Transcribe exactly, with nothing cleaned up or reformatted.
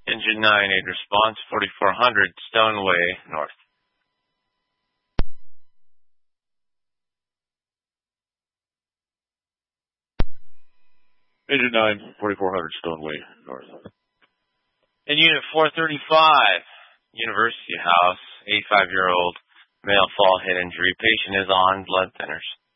Engine nine, aid response, forty-four hundred Stoneway North. Engine nine, forty-four hundred Stoneway North. In Unit four thirty-five, University House, eighty-five-year-old male fall head injury. Patient is on blood thinners.